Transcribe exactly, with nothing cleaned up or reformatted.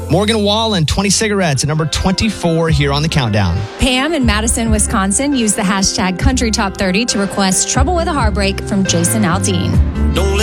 Morgan Wallen, twenty cigarettes at number twenty-four here on the countdown. Pam in Madison, Wisconsin used the hashtag Country Top thirty to request Trouble with a Heartbreak from Jason Aldean. Don't